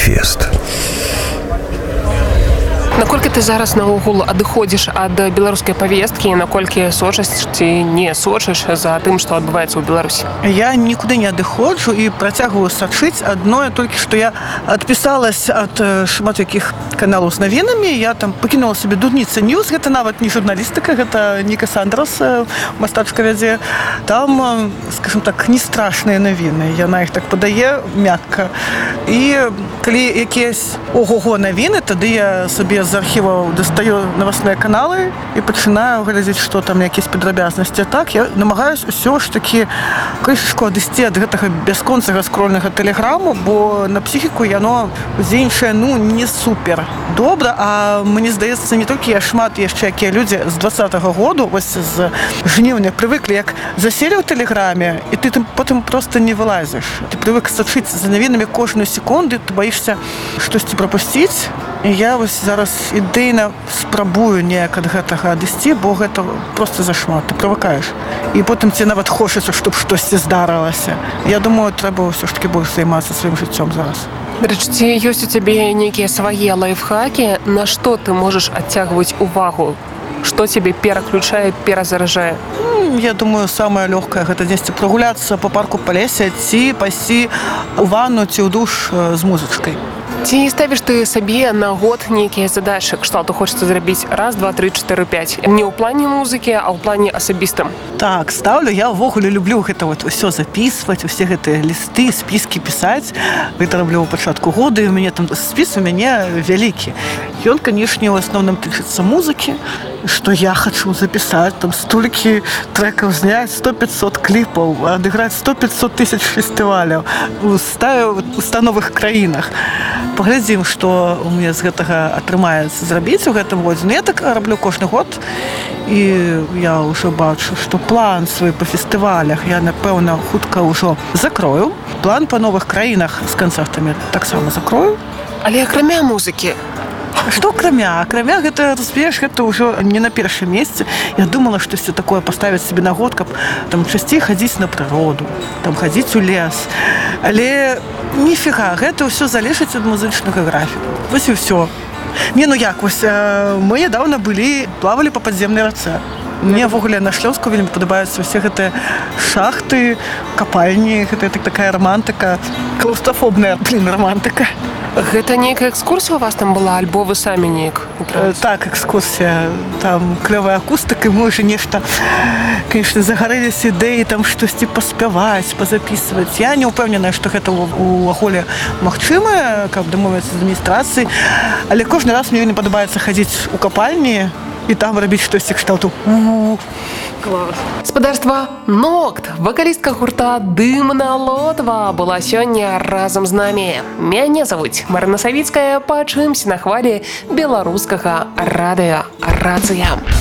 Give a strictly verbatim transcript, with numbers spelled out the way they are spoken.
фест. Наколькі ты зараз наогул адыходзіш ад беларускай павесткі, наколькі сочыш ці не сочыш за тым, што адбываецца ў Беларусі? Я нікуды не адыходжу і працягваю сачыць. Адное толькі што я адпісалась ад шмат якіх каналаў з навінамі. Я там пакінула сабе Дудніца Ньюс. Гэта нават не журналістыка, гэта Ніка Сандрас, мастачка вядзе. Там, скажем так, не страшныя навіны. Яна іх так падае мякка. І калі якісь ого-го навіны, тады я сабе з архіваў дастаю новостныя каналы і пачынаю глядзець, што там якісь падрабязнасці. Так, я намагаюсь усё ж такі крышачку адысці ад гэтага бясконцага скрольнага тэлеграму, бо на псіхіку яно дзейнічае, ну, не супер добра. А мне здаецца, не толькі я, шмат яшчэ якія людзі з двадцатага году, вось з жніўня прывыклі, як заселі ў тэлеграме, і ты там потым проста не вылазіш. Ты прывык сачыць за навінамі кожную секунду, ты баішся штосьці прапусціць. І я вось зараз ідэйна спрабую неяк ад гэтага адысці, бо гэта проста зашмат, ты прывыкаеш. І потым ці нават хочацца, чтоб штосьці здарылася. Я думаю, трэба ўсё ж такі больш займацца сваім жыццём зараз. Дарэчы, ці ёсць у цябе нейкія свае лайфхакі, на што ты можаш адцягваць увагу? Што цябе пераключае, перазаражае? Я думаю, самае лёгкае гэта дзесьці прагуляцца па парку, па лесе, ці пайсці ў ванну ці ў душ з музычкай. Ці ставіш ты сабе на год нейкія задачы, кшталту хочацца зрабіць раз, два, тры, чатыры, пяць? Не ў плане музыкі, а ў плане асабістым? Так, ставлю. Я ўвогуле люблю гэта вот усё запісваць, усе гэтыя лісты, спіскі пісаць. Гэта раблю ў пачатку года, і у мяне там спіс у мяне вялікі. Ён, канешне, у асноўным тычыцца музыкі, што я хачу запісаць, там столькі трэкаў зняць, сто-пятьсот кліпаў, адыграць сто-пятьсот тысяч фестываляў у становых краінах. Паглядзім, што у мяне з гэтага атрымаецца зрабіць у гэтым годзе. Ну, я так раблю кожны год, і я ўжо бачу, што план свой па фестывалях я, напэўна, хутка ўжо закрою. План па новых краінах з канцэртамі таксама закрою. Але акрамя музыкі? Што акрамя? Акрамя гэта, разумееш, гэта ўжо не на першым месцы. Я думала, штосьці такое паставіць сабе на год, каб там часцей хадзіць на прыроду, там хадзіць у лес. Але ніфіга, гэта ўсё залежыць ад музычнага графіку. Вось і ўсё. Не, ну як, вось мы нядаўна былі, плавалі па падземнай рацэ. Мне ўвогуле на Шлёўску вельмі падабаюцца ўсе гэтыя шахты, капальні, гэта такая романтыка, клаўстрафобная, блін, романтыка. Гэта нейкая экскурсія у вас там была, альбо вы самі неяк? Так, экскурсія. Там клёвая акустыка, і мы ўжо нешта, конечно, загарэліся ідэі там штосьці паспяваць, пазапісваць. Я не ўпэўненая, што гэта ўвогуле магчыма, каб дамовіцца з адміністрацыяй, але кожны раз мне не падабаецца хадзіць у капальні і там рабіць штосьці кшталту. Клас. Спадарства Нокт, вакалістка гурта Дымна Лотва, была сёння разам з намі. Мяне завуць Марына Савіцкая, пачуемся на хвалі беларускага радыё Рацыя.